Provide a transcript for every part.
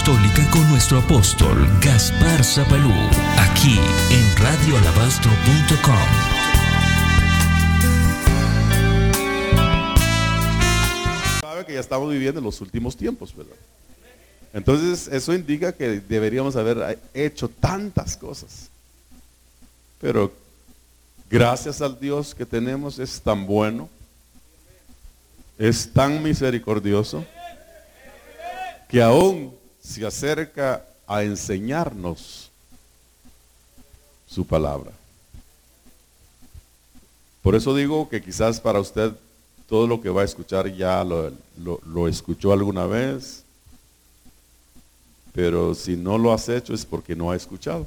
Católica con nuestro apóstol Gaspar Zapalú, aquí en radioalabastro.com. Sabe que ya estamos viviendo en los últimos tiempos, ¿verdad? Entonces eso indica que deberíamos haber hecho tantas cosas. Pero gracias al Dios que tenemos, es tan bueno, es tan misericordioso, que aún se acerca a enseñarnos su palabra. Por eso digo que quizás para usted todo lo que va a escuchar ya lo escuchó alguna vez, pero si no lo has hecho es porque no ha escuchado.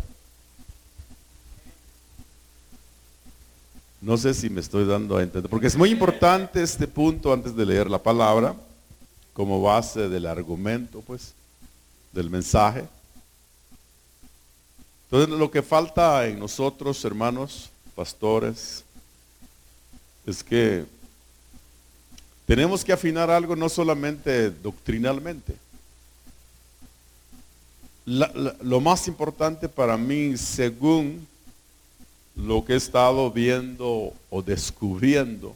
No sé si me estoy dando a entender, porque es muy importante este punto antes de leer la palabra, como base del argumento, pues, del mensaje. Entonces, lo que falta en nosotros, hermanos, pastores, es que tenemos que afinar algo no solamente doctrinalmente. Lo más importante para mí, según lo que he estado viendo o descubriendo,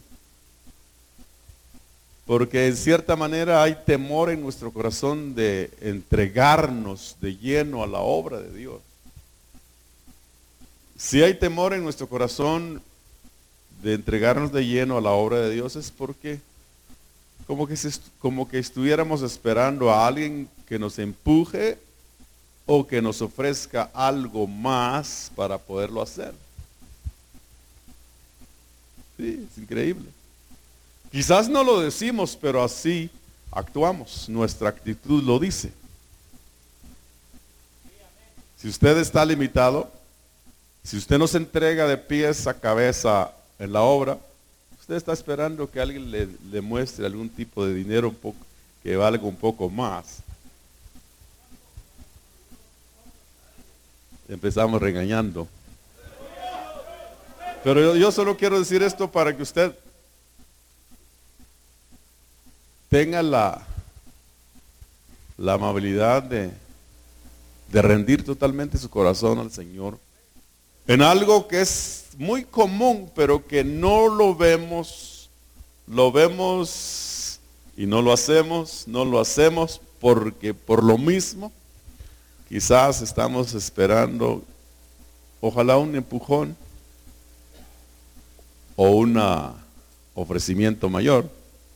porque en cierta manera hay temor en nuestro corazón de entregarnos de lleno a la obra de Dios. Si hay temor en nuestro corazón de entregarnos de lleno a la obra de Dios, es porque como que estuviéramos esperando a alguien que nos empuje o que nos ofrezca algo más para poderlo hacer. Sí, es increíble. Quizás no lo decimos, pero así actuamos. Nuestra actitud lo dice. Si usted está limitado, si usted no se entrega de pies a cabeza en la obra, usted está esperando que alguien le muestre algún tipo de dinero que valga un poco más. Empezamos regañando. Pero yo solo quiero decir esto para que usted tenga la amabilidad de rendir totalmente su corazón al Señor en algo que es muy común, pero que no lo vemos y no lo hacemos porque por lo mismo quizás estamos esperando, ojalá un empujón o un ofrecimiento mayor.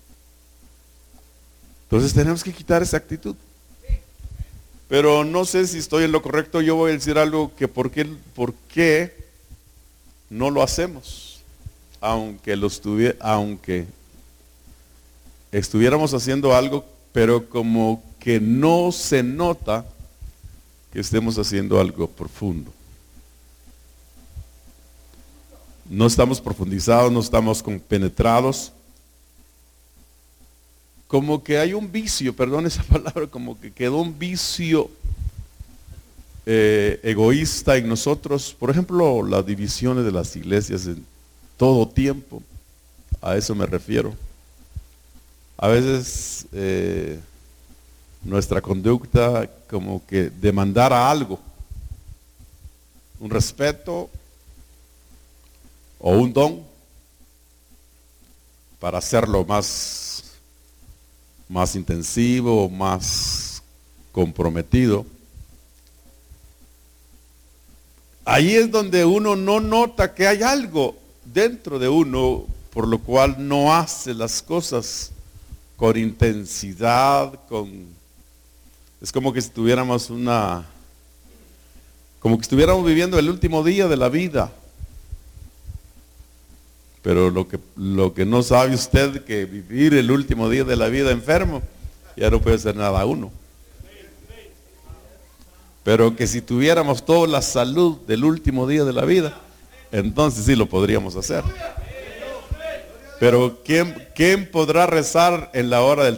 Entonces tenemos que quitar esa actitud. Pero no sé si estoy en lo correcto. Yo voy a decir algo que por qué no lo hacemos, aunque estuviéramos haciendo algo, pero como que no se nota que estemos haciendo algo profundo. No estamos profundizados, no estamos compenetrados. Como que hay un vicio, perdón esa palabra, como que quedó un vicio egoísta en nosotros. Por ejemplo, las divisiones de las iglesias en todo tiempo, a eso me refiero. A veces nuestra conducta como que demandara algo, un respeto o un don para hacerlo más intensivo, más comprometido. Ahí es donde uno no nota que hay algo dentro de uno por lo cual no hace las cosas con intensidad, es como que estuviéramos viviendo el último día de la vida. Pero lo que no sabe usted, que vivir el último día de la vida enfermo, ya no puede hacer nada uno. Pero que si tuviéramos toda la salud del último día de la vida, entonces sí lo podríamos hacer. Pero ¿quién podrá rezar en la hora del